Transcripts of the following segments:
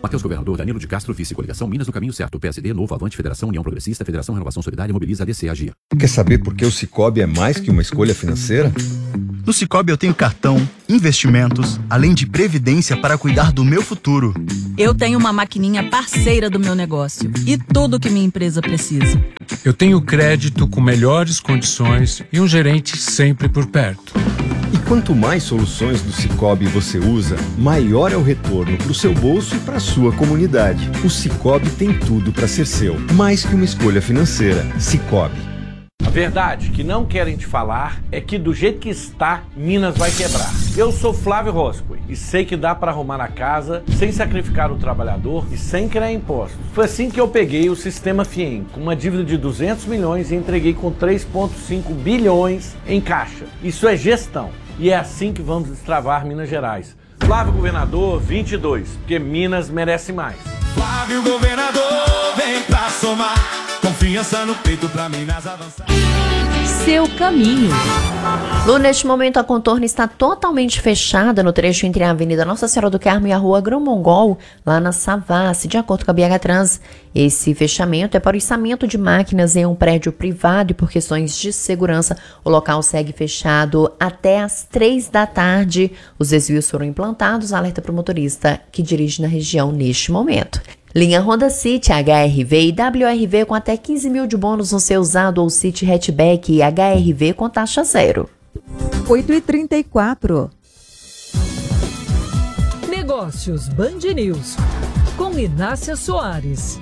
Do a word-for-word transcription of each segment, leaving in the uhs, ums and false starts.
Matheus Governador, Danilo de Castro, Vice Coligação, Minas no caminho certo. P S D, Novo, Avante, Federação, União Progressista, Federação Renovação Solidária, Mobiliza, A D C, Agia. Quer saber por que o Sicoob é mais que uma escolha financeira? No Sicoob eu tenho cartão, investimentos, além de previdência para cuidar do meu futuro. Eu tenho uma maquininha parceira do meu negócio e tudo que minha empresa precisa. Eu tenho crédito com melhores condições e um gerente sempre por perto. E quanto mais soluções do Sicoob você usa, maior é o retorno para o seu bolso e para a sua comunidade. O Sicoob tem tudo para ser seu, mais que uma escolha financeira. Sicoob. A verdade que não querem te falar é que do jeito que está, Minas vai quebrar. Eu sou Flávio Roscoe e sei que dá para arrumar a casa sem sacrificar o trabalhador e sem criar impostos. Foi assim que eu peguei o Sistema Fiem, com uma dívida de duzentos milhões e entreguei com três vírgula cinco bilhões em caixa. Isso é gestão e é assim que vamos destravar Minas Gerais. Flávio Governador vinte e dois, porque Minas merece mais. Flávio Governador, vem pra somar. Confiança no peito pra Minas avançar. Seu caminho. Lu, neste momento a contorno está totalmente fechada no trecho entre a Avenida Nossa Senhora do Carmo e a Rua Grão-Mongol, lá na Savassi, de acordo com a B H Trans. Esse fechamento é para o içamento de máquinas em um prédio privado e por questões de segurança o local segue fechado até às três da tarde. Os desvios foram implantados, alerta para o motorista que dirige na região neste momento. Linha Honda City, H R V e W R V com até quinze mil de bônus no seu usado ou City Hatchback e H R V com taxa zero. oito e trinta e quatro. Negócios Band News, com Inácia Soares.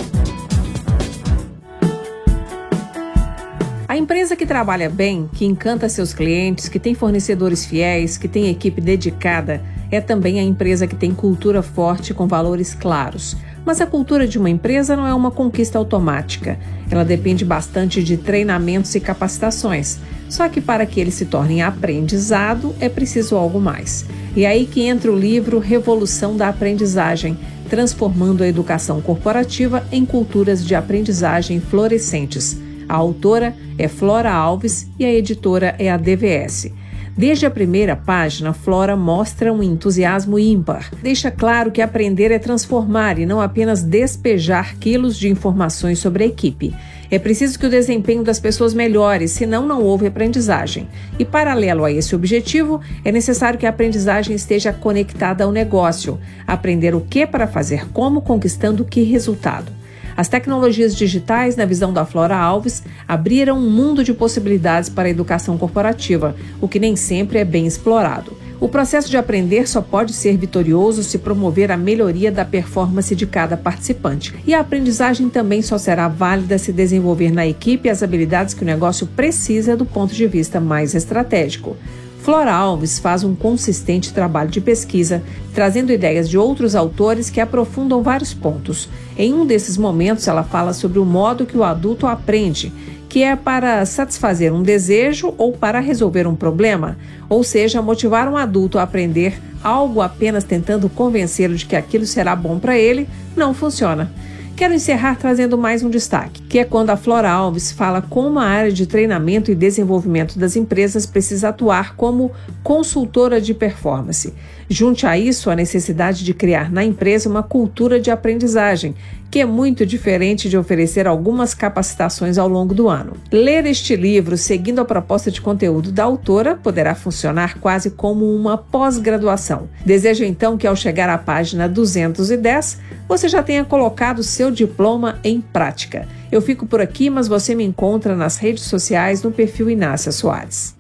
A empresa que trabalha bem, que encanta seus clientes, que tem fornecedores fiéis, que tem equipe dedicada, é também a empresa que tem cultura forte com valores claros. Mas a cultura de uma empresa não é uma conquista automática. Ela depende bastante de treinamentos e capacitações. Só que para que eles se tornem aprendizado, é preciso algo mais. E é aí que entra o livro Revolução da Aprendizagem, transformando a educação corporativa em culturas de aprendizagem florescentes. A autora é Flora Alves e a editora é a D V S. Desde a primeira página, Flora mostra um entusiasmo ímpar. Deixa claro que aprender é transformar e não apenas despejar quilos de informações sobre a equipe. É preciso que o desempenho das pessoas melhore, senão não houve aprendizagem. E, paralelo a esse objetivo, é necessário que a aprendizagem esteja conectada ao negócio. Aprender o que para fazer como, conquistando que resultado. As tecnologias digitais, na visão da Flora Alves, abriram um mundo de possibilidades para a educação corporativa, o que nem sempre é bem explorado. O processo de aprender só pode ser vitorioso se promover a melhoria da performance de cada participante. E a aprendizagem também só será válida se desenvolver na equipe as habilidades que o negócio precisa do ponto de vista mais estratégico. Flora Alves faz um consistente trabalho de pesquisa, trazendo ideias de outros autores que aprofundam vários pontos. Em um desses momentos, ela fala sobre o modo que o adulto aprende, que é para satisfazer um desejo ou para resolver um problema, ou seja, motivar um adulto a aprender algo apenas tentando convencê-lo de que aquilo será bom para ele, não funciona. Quero encerrar trazendo mais um destaque, que é quando a Flora Alves fala como a área de treinamento e desenvolvimento das empresas precisa atuar como consultora de performance. Junte a isso a necessidade de criar na empresa uma cultura de aprendizagem, que é muito diferente de oferecer algumas capacitações ao longo do ano. Ler este livro, seguindo a proposta de conteúdo da autora, poderá funcionar quase como uma pós-graduação. Desejo então que ao chegar à página duzentos e dez, você já tenha colocado seu diploma em prática. Eu fico por aqui, mas você me encontra nas redes sociais no perfil Inácia Soares.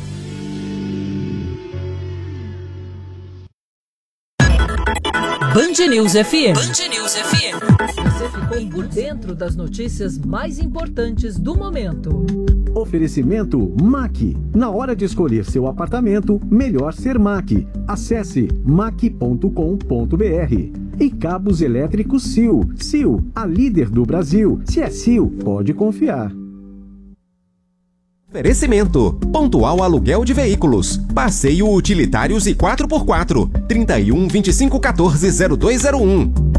Band News F M. Band News F M. Você ficou por dentro das notícias mais importantes do momento. Oferecimento M A C. Na hora de escolher seu apartamento, melhor ser M A C. Acesse mac ponto com ponto b r. E cabos elétricos S I O. S I O, a líder do Brasil. Se é S I O, pode confiar. Oferecimento: Pontual Aluguel de Veículos, Passeio Utilitários e quatro por quatro, trinta e um, vinte e cinco, quatorze, zero dois zero um.